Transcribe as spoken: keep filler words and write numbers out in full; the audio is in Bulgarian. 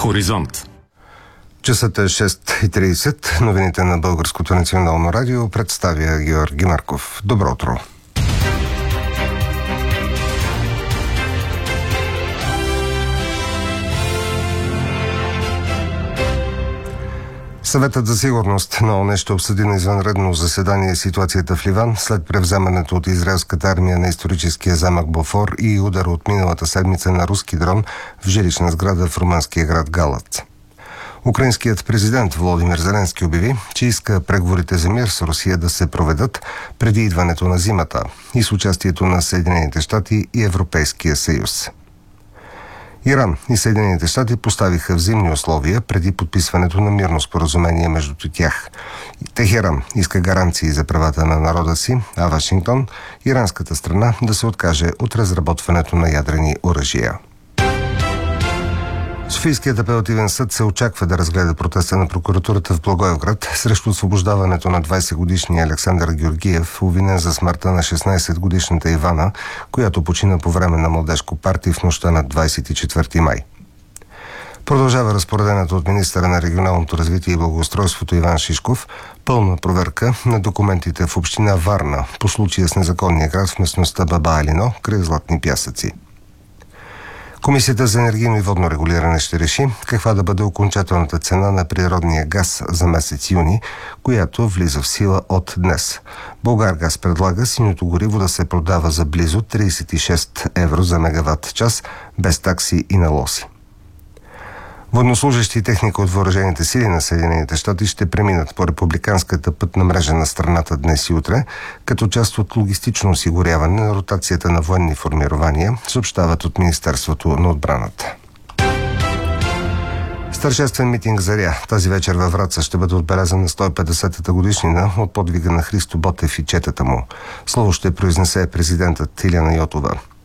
Хоризонт. Часът е шест и тридесет. Новините на Българското национално радио представя Георги Марков. Добро утро! Съветът за сигурност на ООН ще обсъди на извънредно заседание ситуацията в Ливан след превземането от израелската армия на историческия замък Бофор и удар от миналата седмица на руски дрон в жилищна сграда в румънския град Галац. Украинският президент Володимир Зеленски обяви, че иска преговорите за мир с Русия да се проведат преди идването на зимата и с участието на Съединените щати и Европейския съюз. Иран и Съединените щати поставиха взаимни условия преди подписването на мирно споразумение между тях. Техеран иска гаранции за правата на народа си, а Вашингтон, иранската страна, да се откаже от разработването на ядрени оръжия. Софийският апелативен съд се очаква да разгледа протеста на прокуратурата в Благоевград срещу освобождаването на двадесетгодишния Александър Георгиев, обвинен за смъртта на шестнадесетгодишната Ивана, която почина по време на младежко парти в нощта на двадесет и четвърти май. Продължава разпоредената от министъра на регионалното развитие и благоустройството Иван Шишков пълна проверка на документите в община Варна по случая с незаконния град в местността Баба Алино, край Златни пясъци. Комисията за енергийно и водно регулиране ще реши каква да бъде окончателната цена на природния газ за месец юни, която влиза в сила от днес. Булгаргаз предлага синьото гориво да се продава за близо тридесет и шест евро за мегаватт час, без такси и налози. Военнослужещи и техника от въоръжените сили на Съединените щати ще преминат по републиканската пътна мрежа на страната днес и утре, като част от логистично осигуряване на ротацията на военни формирования, съобщават от Министерството на отбраната. С тържествен митинг Заря тази вечер във Враца ще бъде отбелязана сто и петдесетата годишнина от подвига на Христо Ботев и четата му. Слово ще произнесе президентът Илияна Йотова.